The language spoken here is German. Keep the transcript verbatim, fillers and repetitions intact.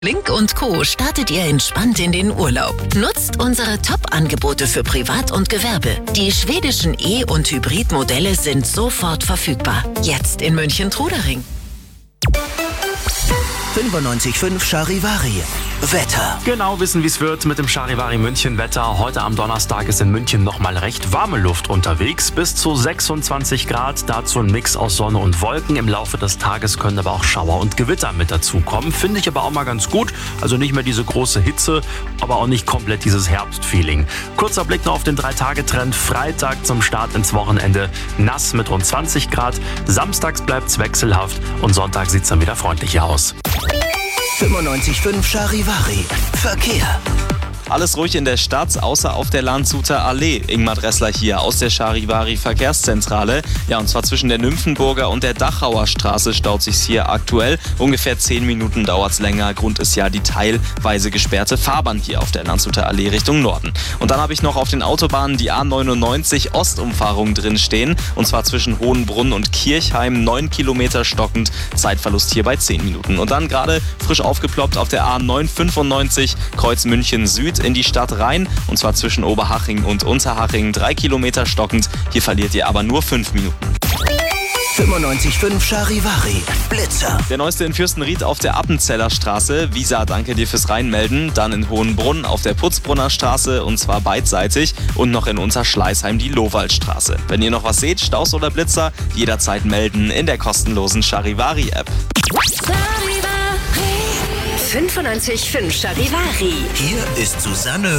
Link und Co. startet ihr entspannt in den Urlaub. Nutzt unsere Top-Angebote für Privat und Gewerbe. Die schwedischen E- und Hybridmodelle sind sofort verfügbar. Jetzt in München-Trudering. fünfundneunzig Komma fünf Charivari. Wetter. Genau wissen, wie es wird mit dem Charivari München Wetter. Heute am Donnerstag ist in München nochmal recht warme Luft unterwegs. Bis zu sechsundzwanzig Grad. Dazu ein Mix aus Sonne und Wolken. Im Laufe des Tages können aber auch Schauer und Gewitter mit dazukommen. Finde ich aber auch mal ganz gut. Also nicht mehr diese große Hitze, aber auch nicht komplett dieses Herbstfeeling. Kurzer Blick noch auf den drei Tage Trend. Freitag zum Start ins Wochenende nass mit rund zwanzig Grad. Samstags bleibt es wechselhaft und Sonntag sieht es dann wieder freundlicher aus. fünfundneunzig Komma fünf Charivari. Verkehr. Alles ruhig in der Stadt, außer auf der Landshuter Allee. Ingmar Dressler hier aus der Charivari Verkehrszentrale. Ja, und zwar zwischen der Nymphenburger und der Dachauer Straße staut sich's hier aktuell. Ungefähr zehn Minuten dauert's länger. Grund ist ja die teilweise gesperrte Fahrbahn hier auf der Landshuter Allee Richtung Norden. Und dann habe ich noch auf den Autobahnen die A neunundneunzig Ostumfahrung drin stehen. Und zwar zwischen Hohenbrunn und Kirchheim. neun Kilometer stockend. Zeitverlust hier bei zehn Minuten. Und dann gerade frisch aufgeploppt auf der A neunhundertfünfundneunzig Kreuz München Süd in die Stadt rein, und zwar zwischen Oberhaching und Unterhaching, drei Kilometer stockend. Hier verliert ihr aber nur fünf Minuten. fünfundneunzig Komma fünf Charivari. Blitzer. Der neueste in Fürstenried auf der Appenzeller Straße. Visa, danke dir fürs Reinmelden. Dann in Hohenbrunn auf der Putzbrunner Straße, und zwar beidseitig. Und noch in Unterschleißheim die Lowaldstraße. Wenn ihr noch was seht, Staus oder Blitzer, jederzeit melden in der kostenlosen Charivari-App. fünfundneunzig Komma fünf Charivari. Hier ist Susanne